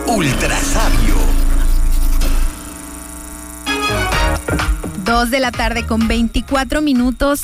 Ultra Sabio. 2:24 p.m.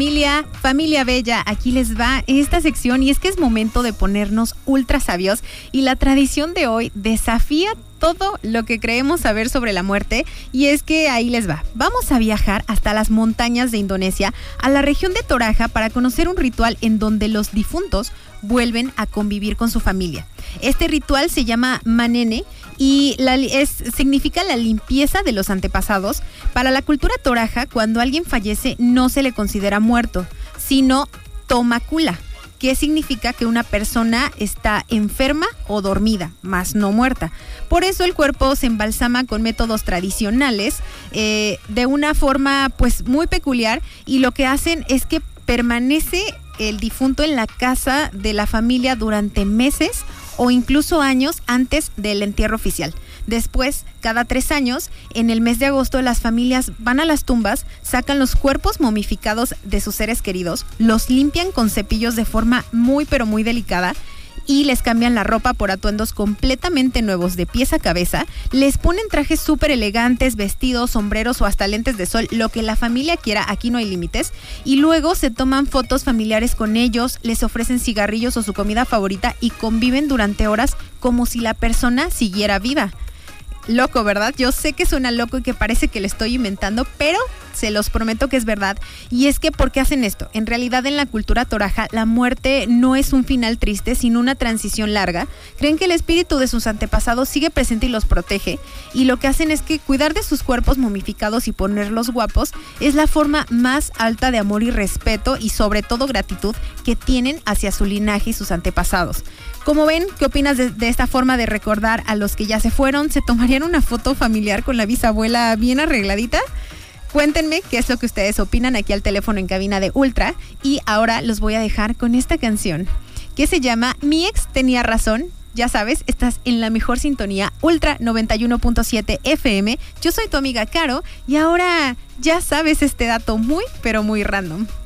Familia bella, aquí les va esta sección y es que es momento de ponernos ultra sabios y la tradición de hoy desafía todo lo que creemos saber sobre la muerte y es que ahí les va. Vamos a viajar hasta las montañas de Indonesia, a la región de Toraja para conocer un ritual en donde los difuntos vuelven a convivir con su familia. Este ritual se llama Manene y significa la limpieza de los antepasados. Para la cultura toraja, cuando alguien fallece no se le considera muerto, sino tomakula, que significa que una persona está enferma o dormida, más no muerta. Por eso el cuerpo se embalsama con métodos tradicionales, de una forma pues muy peculiar, y lo que hacen es que permanece el difunto en la casa de la familia durante meses o incluso años antes del entierro oficial. Después, cada 3 años, en el mes de agosto, las familias van a las tumbas, sacan los cuerpos momificados de sus seres queridos, los limpian con cepillos de forma muy pero muy delicada y les cambian la ropa por atuendos completamente nuevos de pies a cabeza, les ponen trajes súper elegantes, vestidos, sombreros o hasta lentes de sol, lo que la familia quiera, aquí no hay límites, y luego se toman fotos familiares con ellos, les ofrecen cigarrillos o su comida favorita y conviven durante horas como si la persona siguiera viva. Loco, ¿verdad? Yo sé que suena loco y que parece que le estoy inventando, pero se los prometo que es verdad. Y es que, ¿por qué hacen esto? En realidad, en la cultura toraja, la muerte no es un final triste, sino una transición larga. Creen que el espíritu de sus antepasados sigue presente y los protege. Y lo que hacen es que cuidar de sus cuerpos momificados y ponerlos guapos es la forma más alta de amor y respeto y sobre todo gratitud que tienen hacia su linaje y sus antepasados. ¿Cómo ven? ¿Qué opinas de esta forma de recordar a los que ya se fueron? ¿Se tomarían una foto familiar con la bisabuela bien arregladita? Cuéntenme qué es lo que ustedes opinan aquí al teléfono en cabina de Ultra. Y ahora los voy a dejar con esta canción que se llama Mi ex tenía razón. Ya sabes, estás en la mejor sintonía, Ultra 91.7 FM. Yo soy tu amiga Caro y ahora ya sabes este dato muy, pero muy random.